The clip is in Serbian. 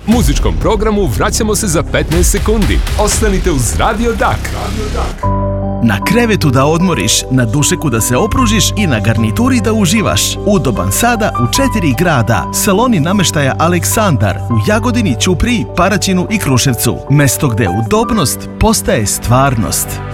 Muzičkom programu vraćamo se za 15 sekundi. Ostanite uz Radio Dak. Na krevetu da odmoriš, na dušeku da se opružiš i na garnituri da uživaš. Udoban sada u 4 grada. Saloni nameštaja Aleksandar u Jagodini, Ćupriji, Paraćinu i Kruševcu. Mesto gde udobnost postaje stvarnost.